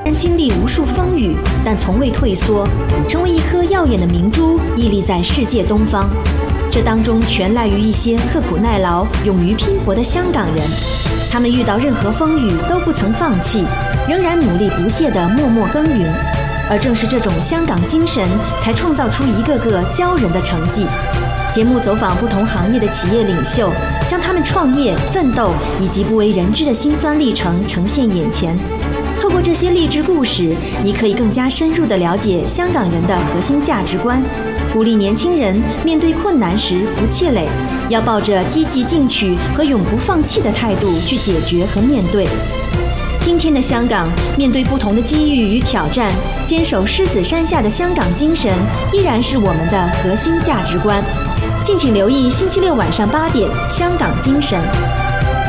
然经历无数风雨，但从未退缩，成为一颗耀眼的明珠，屹立在世界东方。这当中全赖于一些刻苦耐劳、勇于拼搏的香港人，他们遇到任何风雨都不曾放弃，仍然努力不懈地默默耕耘。而正是这种香港精神，才创造出一个个骄人的成绩。节目走访不同行业的企业领袖，将他们创业、奋斗以及不为人知的辛酸历程呈现眼前。透过这些励志故事，你可以更加深入地了解香港人的核心价值观，鼓励年轻人面对困难时不气馁，要抱着积极进取和永不放弃的态度去解决和面对。今天的香港，面对不同的机遇与挑战，坚守狮子山下的香港精神依然是我们的核心价值观。敬请留意星期六晚上8点《香港精神》。